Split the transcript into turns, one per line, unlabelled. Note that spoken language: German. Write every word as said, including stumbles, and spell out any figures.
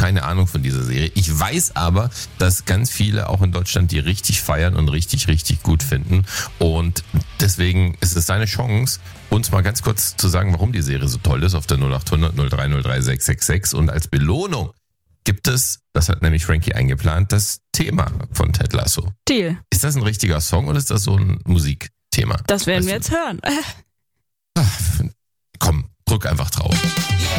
keine Ahnung von dieser Serie. Ich weiß aber, dass ganz viele auch in Deutschland die richtig feiern und richtig, richtig gut finden. Und deswegen ist es seine Chance, uns mal ganz kurz zu sagen, warum die Serie so toll ist auf der null acht hundert null drei null drei sechs sechs sechs. Und als Belohnung gibt es, das hat nämlich Frankie eingeplant, das Thema von Ted Lasso.
Deal.
Ist das ein richtiger Song oder ist das so ein Musikthema?
Das werden
weißt
wir
du?
jetzt hören.
Ach, komm, drück einfach drauf.